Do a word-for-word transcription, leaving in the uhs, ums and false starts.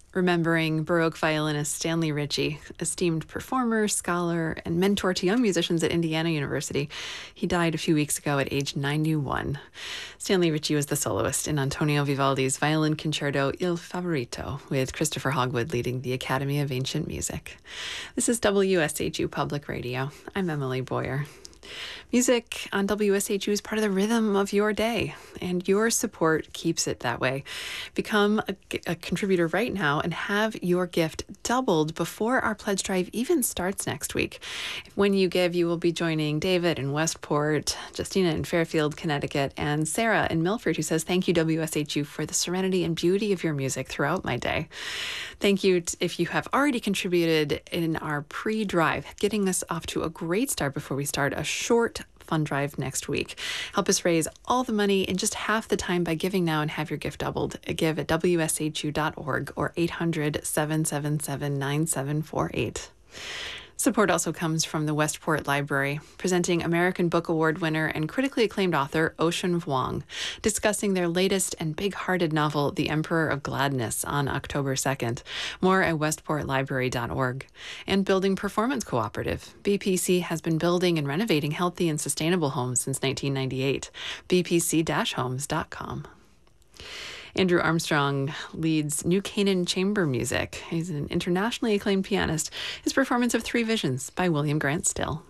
remembering Baroque violinist Stanley Ritchie, esteemed performer, scholar, and mentor to young musicians at Indiana University. He died a few weeks ago at age ninety-one. Stanley Ritchie was the soloist in Antonio Vivaldi's violin concerto Il Favorito, with Christopher Hogwood leading the Academy of Ancient Music. This is W S H U Public Radio. I'm Emily Boyer. Music on W S H U is part of the rhythm of your day, and your support keeps it that way. Become a, a contributor right now and have your gift doubled before our pledge drive even starts next week. When you give, you will be joining David in Westport, Justina in Fairfield, Connecticut, and Sarah in Milford, who says, "Thank you, W S H U, for the serenity and beauty of your music throughout my day." Thank you t- if you have already contributed in our pre-drive, getting us off to a great start before we start a short fund drive next week. Help us raise all the money in just half the time by giving now and have your gift doubled. Give at W S H U dot org or eight hundred, seven seven seven, nine seven four eight. Support also comes from the Westport Library, presenting American Book Award winner and critically acclaimed author Ocean Vuong, discussing their latest and big-hearted novel, The Emperor of Gladness, on October second. More at westport library dot org. And Building Performance Cooperative. B P C has been building and renovating healthy and sustainable homes since nineteen ninety-eight. b p c dash homes dot com. Andrew Armstrong leads New Canaan Chamber Music. He's an internationally acclaimed pianist. His performance of Three Visions by William Grant Still.